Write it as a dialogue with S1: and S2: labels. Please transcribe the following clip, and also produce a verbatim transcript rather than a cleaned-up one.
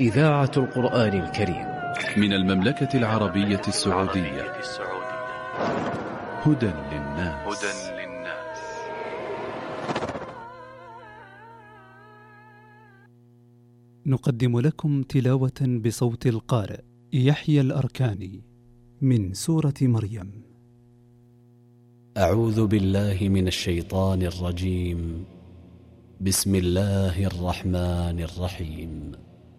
S1: إذاعة القرآن الكريم
S2: من المملكة العربية السعودية. هدى للناس.
S3: نقدم لكم تلاوة بصوت القارئ يحيى الأركاني من سورة مريم.
S4: أعوذ بالله من الشيطان الرجيم. بسم الله الرحمن الرحيم.